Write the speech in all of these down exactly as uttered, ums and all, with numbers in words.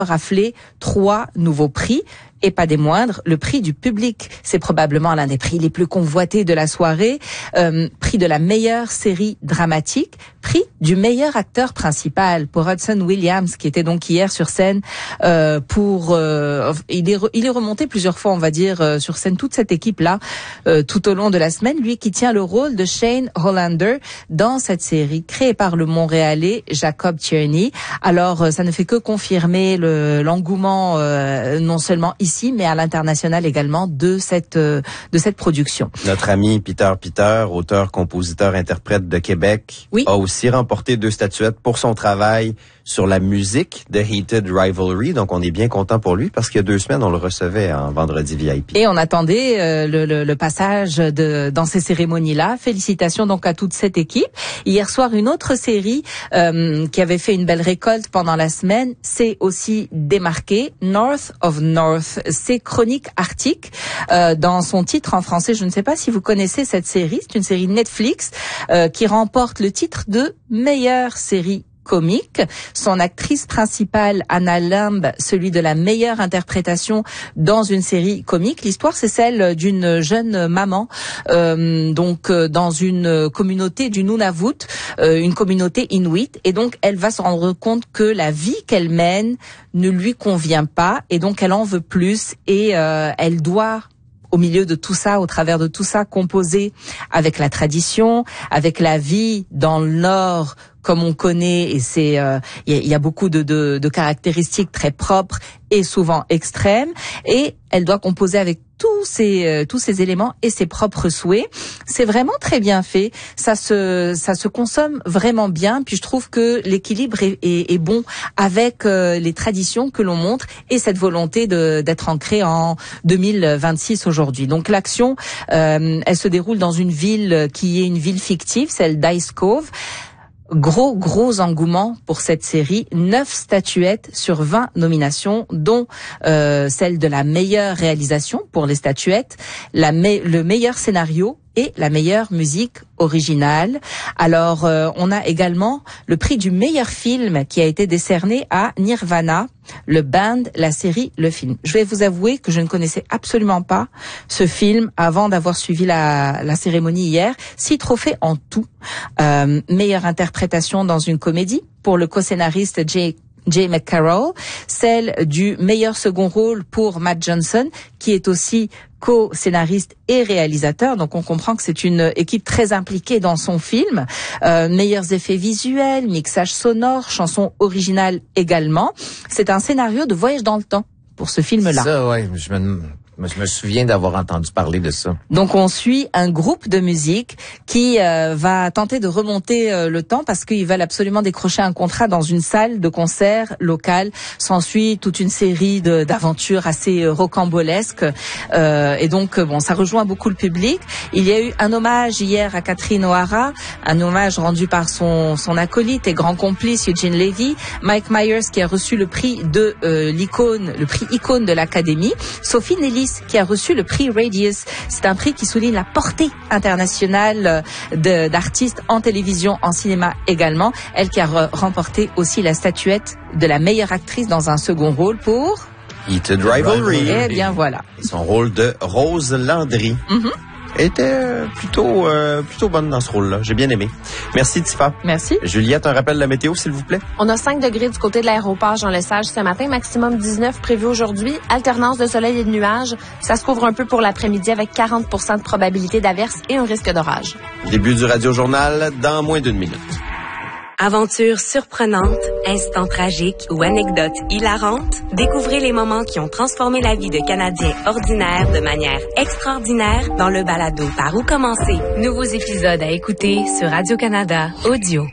raflé trois nouveaux prix. Et pas des moindres, le prix du public. C'est probablement l'un des prix les plus convoités de la soirée. Euh, prix de la meilleure série dramatique, prix du meilleur acteur principal pour Hudson Williams, qui était donc hier sur scène euh, pour... Euh, il, est, il est remonté plusieurs fois, on va dire, euh, sur scène, toute cette équipe-là, euh, tout au long de la semaine. Lui qui tient le rôle de Shane Hollander dans cette série, créée par le Montréalais Jacob Tierney. Alors, euh, ça ne fait que confirmer le, l'engouement, euh, non seulement ici, ici, mais à l'international également de cette euh, de cette production. Notre ami Peter Peter, auteur, compositeur, interprète de Québec, oui. a aussi remporté deux statuettes pour son travail sur la musique de Heated Rivalry. Donc, on est bien content pour lui parce qu'il y a deux semaines, on le recevait en vendredi V I P. Et on attendait euh, le, le, le passage de dans ces cérémonies-là. Félicitations donc à toute cette équipe. Hier soir, une autre série euh, qui avait fait une belle récolte pendant la semaine s'est aussi démarquée, North of North. C'est Chronique Arctique. Euh, dans son titre en français, je ne sais pas si vous connaissez cette série. C'est une série Netflix euh, qui remporte le titre de meilleure série comique. Son actrice principale, Anna Lamb, celui de la meilleure interprétation dans une série comique. L'histoire, c'est celle d'une jeune maman, euh, donc euh, dans une communauté du Nunavut, euh, une communauté inuit, et donc elle va se rendre compte que la vie qu'elle mène ne lui convient pas, et donc elle en veut plus, et euh, elle doit, au milieu de tout ça, au travers de tout ça, composer avec la tradition, avec la vie dans le Nord, comme on connaît, et c'est, euh, il y, a, y a beaucoup de, de, de caractéristiques très propres et souvent extrêmes, et elle doit composer avec tous ces euh, tous ces éléments et ses propres souhaits. C'est vraiment très bien fait. Ça se ça se consomme vraiment bien. Puis je trouve que l'équilibre est, est, est bon avec euh, les traditions que l'on montre et cette volonté de d'être ancrée en deux mille vingt-six aujourd'hui. Donc l'action, euh, elle se déroule dans une ville qui est une ville fictive, celle d'Ice Cove. Gros, gros engouement pour cette série. Neuf statuettes sur vingt nominations, dont euh, celle de la meilleure réalisation pour les statuettes, la me- le meilleur scénario et la meilleure musique originale. Alors, euh, on a également le prix du meilleur film qui a été décerné à Nirvana, le band, la série, le film. Je vais vous avouer que je ne connaissais absolument pas ce film avant d'avoir suivi la, la cérémonie hier. Six trophées en tout. Euh, meilleure interprétation dans une comédie pour le co-scénariste Jay Jay McCarroll, celle du meilleur second rôle pour Matt Johnson, qui est aussi co-scénariste et réalisateur. Donc on comprend que c'est une équipe très impliquée dans son film. Euh, meilleurs effets visuels, mixage sonore, chanson originale également. C'est un scénario de voyage dans le temps pour ce film-là. Ça, ouais, je me... Je me souviens d'avoir entendu parler de ça. Donc on suit un groupe de musique qui euh, va tenter de remonter euh, le temps parce qu'ils veulent absolument décrocher un contrat dans une salle de concert locale. S'ensuit toute une série de, d'aventures assez euh, rocambolesques. Euh, et donc bon, ça rejoint beaucoup le public. Il y a eu un hommage hier à Catherine O'Hara, un hommage rendu par son, son acolyte et grand complice Eugene Levy. Mike Myers qui a reçu le prix de euh, l'icône, le prix icône de l'Académie. Sophie Nellis qui a reçu le prix Radius. C'est un prix qui souligne la portée internationale de, d'artistes en télévision, en cinéma également. Elle qui a re- remporté aussi la statuette de la meilleure actrice dans un second rôle pour Heated Rivalry. Eh bien voilà. Son rôle de Rose Landry. Mm-hmm. était plutôt euh, plutôt bonne dans ce rôle-là. J'ai bien aimé. Merci, Tifa. Merci. Juliette, un rappel de la météo, s'il vous plaît. On a cinq degrés du côté de l'aéroport Jean-Lesage ce matin, maximum dix-neuf prévu aujourd'hui. Alternance de soleil et de nuages. Ça se couvre un peu pour l'après-midi avec quarante pour cent de probabilité d'averse et un risque d'orage. Début du Radio-Journal dans moins d'une minute. Aventures surprenantes, instants tragiques ou anecdotes hilarantes, découvrez les moments qui ont transformé la vie de Canadiens ordinaires de manière extraordinaire dans le balado Par où commencer? Nouveaux épisodes à écouter sur Radio-Canada Audio.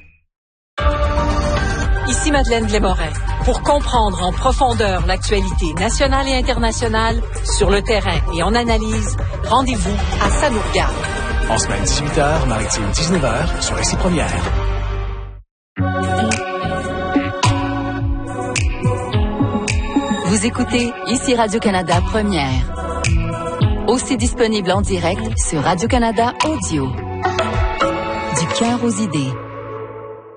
Ici Madeleine Blais-Morin. Pour comprendre en profondeur l'actualité nationale et internationale, sur le terrain et en analyse, rendez-vous à Ça nous regarde. En semaine dix-huit heures, maritime dix-neuf heures, sur R C Première. Vous écoutez ici Radio-Canada Première. Aussi disponible en direct sur Radio-Canada Audio. Du cœur aux idées.